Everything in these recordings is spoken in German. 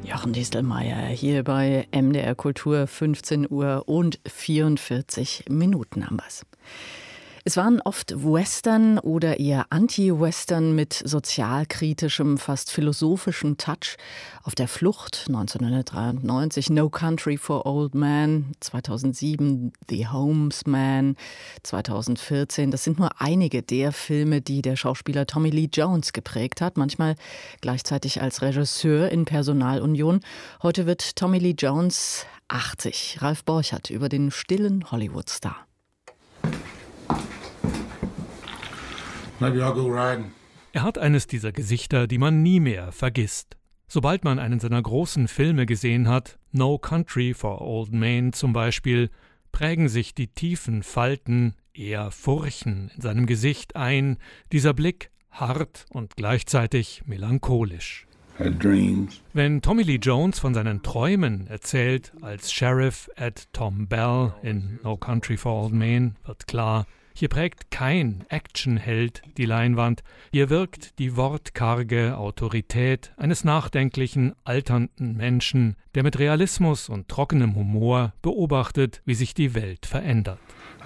Jochen Distelmeier hier bei MDR Kultur, 15 Uhr und 44 Minuten haben wir's. Es waren oft Western oder eher Anti-Western mit sozialkritischem, fast philosophischem Touch. Auf der Flucht 1993 No Country for Old Men, 2007 The Homesman, 2014. Das sind nur einige der Filme, die der Schauspieler Tommy Lee Jones geprägt hat, manchmal gleichzeitig als Regisseur in Personalunion. Heute wird Tommy Lee Jones 80. Ralf Borchert über den stillen Hollywood-Star. Maybe I'll go riding. Er hat eines dieser Gesichter, die man nie mehr vergisst. Sobald man einen seiner großen Filme gesehen hat, No Country for Old Men zum Beispiel, prägen sich die tiefen Falten, eher Furchen in seinem Gesicht ein, dieser Blick hart und gleichzeitig melancholisch. Wenn Tommy Lee Jones von seinen Träumen erzählt, als Sheriff Ed Tom Bell in No Country for Old Men, wird klar, hier prägt kein Actionheld die Leinwand, hier wirkt die wortkarge Autorität eines nachdenklichen, alternden Menschen, der mit Realismus und trockenem Humor beobachtet, wie sich die Welt verändert.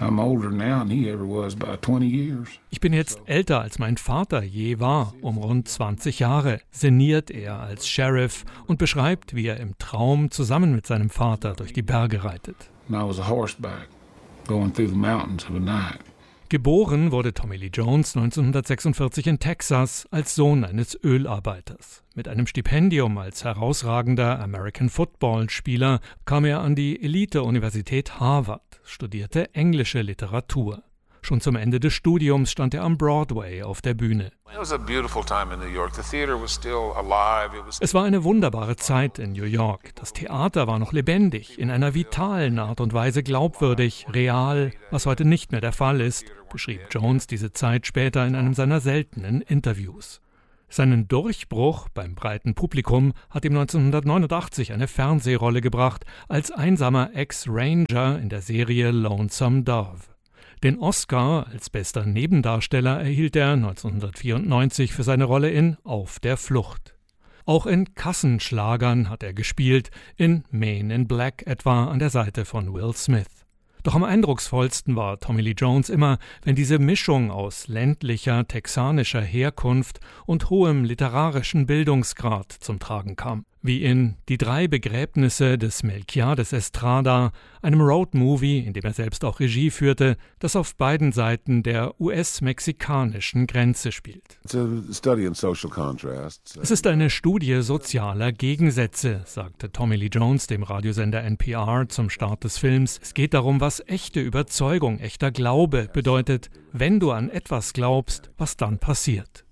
Ich bin jetzt älter, als mein Vater je war, um rund 20 Jahre, sinniert er als Sheriff und beschreibt, wie er im Traum zusammen mit seinem Vater durch die Berge reitet. Geboren wurde Tommy Lee Jones 1946 in Texas als Sohn eines Ölarbeiters. Mit einem Stipendium als herausragender American-Football-Spieler kam er an die Elite-Universität Harvard, studierte englische Literatur. Schon zum Ende des Studiums stand er am Broadway auf der Bühne. Es war eine wunderbare Zeit in New York. Das Theater war noch lebendig, in einer vitalen Art und Weise glaubwürdig, real, was heute nicht mehr der Fall ist, beschrieb Jones diese Zeit später in einem seiner seltenen Interviews. Seinen Durchbruch beim breiten Publikum hat ihm 1989 eine Fernsehrolle gebracht, als einsamer Ex-Ranger in der Serie Lonesome Dove. Den Oscar als bester Nebendarsteller erhielt er 1994 für seine Rolle in Auf der Flucht. Auch in Kassenschlagern hat er gespielt, in Men in Black etwa an der Seite von Will Smith. Doch am eindrucksvollsten war Tommy Lee Jones immer, wenn diese Mischung aus ländlicher, texanischer Herkunft und hohem literarischen Bildungsgrad zum Tragen kam. Wie in Die 3 Begräbnisse des Melquiades Estrada, einem Roadmovie, in dem er selbst auch Regie führte, das auf beiden Seiten der US-mexikanischen Grenze spielt. Es ist eine Studie sozialer Gegensätze, sagte Tommy Lee Jones dem Radiosender NPR zum Start des Films. Es geht darum, was echte Überzeugung, echter Glaube bedeutet, wenn du an etwas glaubst, was dann passiert.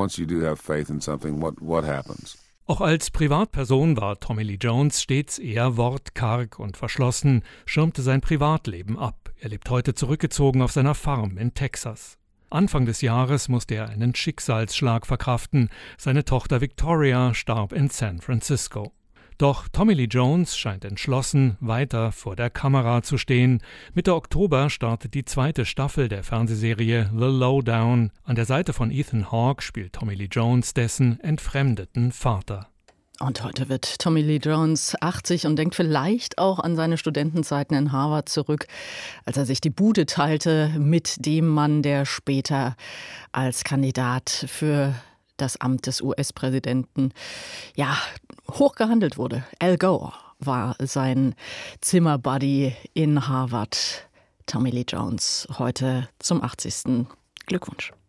Auch als Privatperson war Tommy Lee Jones stets eher wortkarg und verschlossen, schirmte sein Privatleben ab. Er lebt heute zurückgezogen auf seiner Farm in Texas. Anfang des Jahres musste er einen Schicksalsschlag verkraften. Seine Tochter Victoria starb in San Francisco. Doch Tommy Lee Jones scheint entschlossen, weiter vor der Kamera zu stehen. Mitte Oktober startet die 2. Staffel der Fernsehserie The Lowdown. An der Seite von Ethan Hawke spielt Tommy Lee Jones dessen entfremdeten Vater. Und heute wird Tommy Lee Jones 80 und denkt vielleicht auch an seine Studentenzeiten in Harvard zurück, als er sich die Bude teilte mit dem Mann, der später als Kandidat für das Amt des US-Präsidenten, hoch gehandelt wurde. Al Gore war sein Zimmerbuddy in Harvard. Tommy Lee Jones heute zum 80. Glückwunsch.